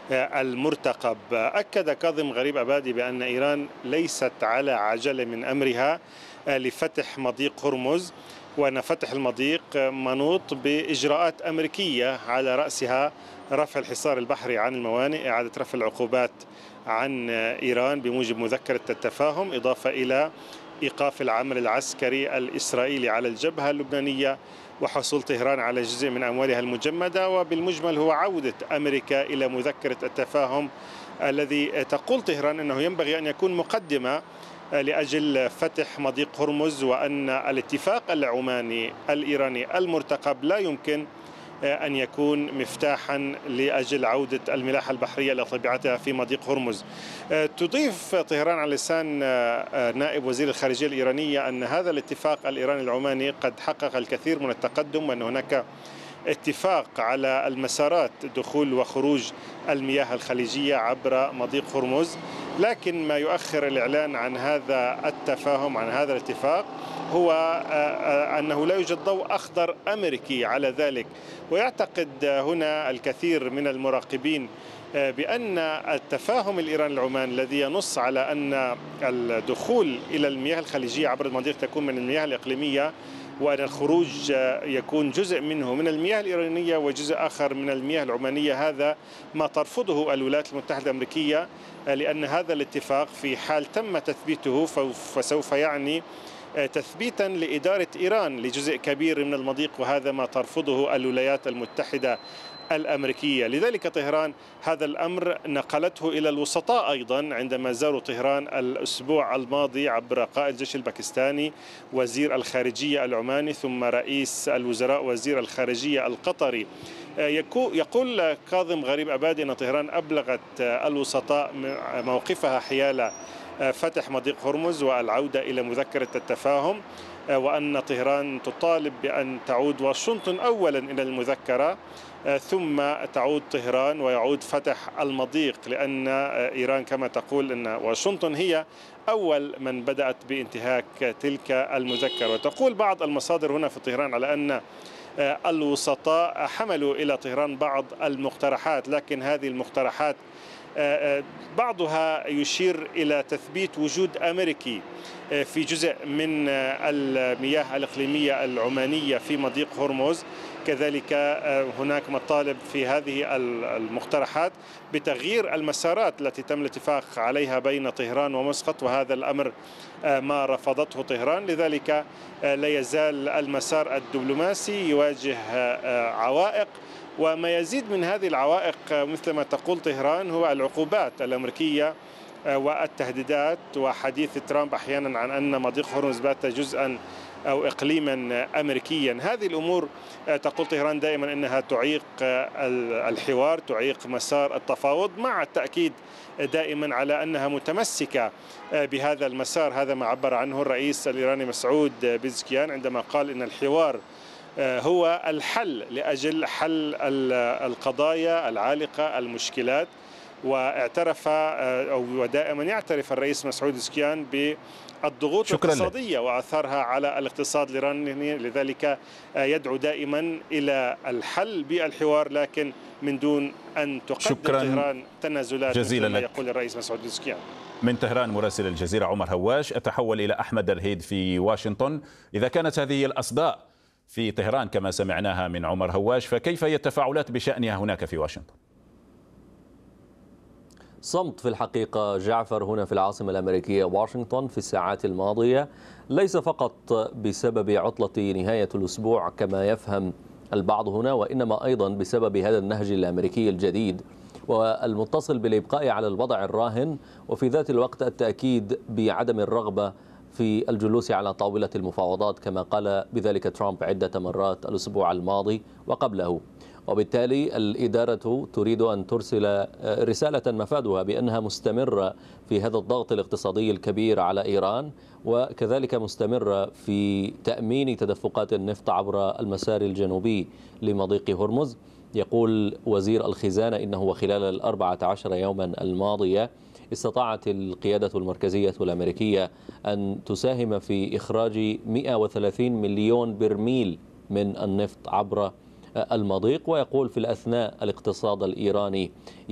المرتقب. أكد كاظم غريب أبادي بأن إيران ليست على عجلة من أمرها لفتح مضيق هرمز، وأن فتح المضيق منوط بإجراءات أمريكية على رأسها رفع الحصار البحري عن الموانئ، إعادة رفع العقوبات عن إيران بموجب مذكرة التفاهم، إضافة إلى إيقاف العمل العسكري الإسرائيلي على الجبهة اللبنانية، وحصول طهران على جزء من أموالها المجمدة. وبالمجمل هو عودة أمريكا إلى مذكرة التفاهم الذي تقول طهران أنه ينبغي أن يكون مقدمة لأجل فتح مضيق هرمز، وأن الاتفاق العماني الإيراني المرتقب لا يمكن أن يكون مفتاحا لأجل عودة الملاحة البحرية إلى طبيعتها في مضيق هرمز. تضيف طهران على لسان نائب وزير الخارجية الإيرانية أن هذا الاتفاق الإيراني العماني قد حقق الكثير من التقدم، وأن هناك اتفاق على المسارات دخول وخروج المياه الخليجية عبر مضيق هرمز. لكن ما يؤخر الإعلان عن هذا التفاهم، عن هذا الاتفاق، هو أنه لا يوجد ضوء أخضر أمريكي على ذلك. ويعتقد هنا الكثير من المراقبين بأن التفاهم الإيراني العماني الذي ينص على أن الدخول إلى المياه الخليجية عبر المضيق تكون من المياه الإقليمية، وأن الخروج يكون جزء منه من المياه الإيرانية وجزء آخر من المياه العمانية، هذا ما ترفضه الولايات المتحدة الأمريكية، لأن هذا الاتفاق في حال تم تثبيته فسوف يعني تثبيتا لإدارة إيران لجزء كبير من المضيق، وهذا ما ترفضه الولايات المتحدة الأمريكية. لذلك طهران هذا الأمر نقلته إلى الوسطاء أيضا عندما زاروا طهران الأسبوع الماضي عبر قائد الجيش الباكستاني، وزير الخارجية العماني، ثم رئيس الوزراء وزير الخارجية القطري. يقول كاظم غريب أبادي أن طهران أبلغت الوسطاء موقفها حيال فتح مضيق هرمز والعودة إلى مذكرة التفاهم، وأن طهران تطالب بأن تعود واشنطن أولا إلى المذكرة، ثم تعود طهران ويعود فتح المضيق، لأن إيران كما تقول أن واشنطن هي أول من بدأت بانتهاك تلك المذكرة. وتقول بعض المصادر هنا في طهران على أن الوسطاء حملوا إلى طهران بعض المقترحات، لكن هذه المقترحات بعضها يشير إلى تثبيت وجود أمريكي في جزء من المياه الإقليمية العمانية في مضيق هرمز. كذلك هناك مطالب في هذه المقترحات بتغيير المسارات التي تم الاتفاق عليها بين طهران ومسقط، وهذا الأمر ما رفضته طهران. لذلك لا يزال المسار الدبلوماسي يواجه عوائق، وما يزيد من هذه العوائق مثل ما تقول طهران هو العقوبات الأمريكية والتهديدات، وحديث ترامب أحيانا عن أن مضيق هرمز بات جزءا أو إقليما أمريكيا. هذه الأمور تقول طهران دائما أنها تعيق الحوار، تعيق مسار التفاوض، مع التأكيد دائما على أنها متمسكة بهذا المسار. هذا ما عبر عنه الرئيس الإيراني مسعود بيزكيان عندما قال أن الحوار هو الحل لأجل حل القضايا العالقة، المشكلات. واعترف ودائما يعترف الرئيس مسعود بيزكيان بالضغوط الاقتصادية وأثرها على الاقتصاد الإيراني، لذلك يدعو دائما إلى الحل بالحوار، لكن من دون أن تقدم طهران تنازلات مثل ما يقول الرئيس مسعود بيزكيان. من طهران مراسل الجزيرة عمر هواش. أتحول إلى أحمد الهيد في واشنطن. إذا كانت هذه الأصداء في طهران كما سمعناها من عمر هواش، فكيف هي التفاعلات بشأنها هناك في واشنطن؟ صمت في الحقيقة جعفر هنا في العاصمة الأمريكية واشنطن في الساعات الماضية، ليس فقط بسبب عطلة نهاية الأسبوع كما يفهم البعض هنا، وإنما أيضا بسبب هذا النهج الأمريكي الجديد والمتصل بالإبقاء على الوضع الراهن، وفي ذات الوقت التأكيد بعدم الرغبة في الجلوس على طاولة المفاوضات كما قال بذلك ترامب عدة مرات الأسبوع الماضي وقبله. وبالتالي الإدارة تريد أن ترسل رسالة مفادها بأنها مستمرة في هذا الضغط الاقتصادي الكبير على إيران، وكذلك مستمرة في تأمين تدفقات النفط عبر المسار الجنوبي لمضيق هرمز. يقول وزير الخزانة إنه خلال 14 يوما الماضية استطاعت القيادة المركزية الأمريكية أن تساهم في إخراج 130 مليون برميل من النفط عبر المضيق. ويقول في الأثناء الاقتصاد الإيراني